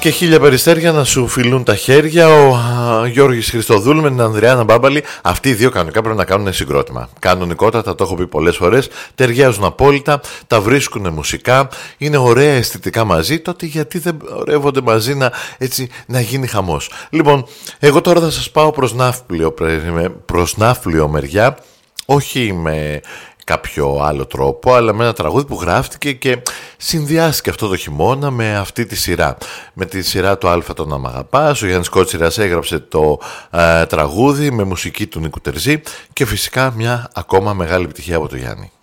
Και χίλια περιστέρια να σου φιλούν τα χέρια. Ο Γιώργης Χριστοδούλου με την Ανδριάννα Μπάμπαλη. Αυτοί οι δύο κανονικά πρέπει να κάνουν συγκρότημα. Κανονικότατα, το έχω πει πολλές φορές. Ταιριάζουν απόλυτα, τα βρίσκουν μουσικά, είναι ωραία αισθητικά μαζί. Τότε γιατί δεν ορεύονται μαζί να γίνει χαμός. Λοιπόν, εγώ τώρα θα σας πάω προς Ναύπλιο μεριά. Όχι με κάποιο άλλο τρόπο, αλλά με ένα τραγούδι που γράφτηκε και συνδυάστηκε αυτό το χειμώνα με αυτή τη σειρά. Με τη σειρά του Αλφα τον Μ' Αγαπάς. Ο Γιάννης Κότσιρας έγραψε το τραγούδι με μουσική του Νίκου Τερζή και φυσικά μια ακόμα μεγάλη επιτυχία από το Γιάννη.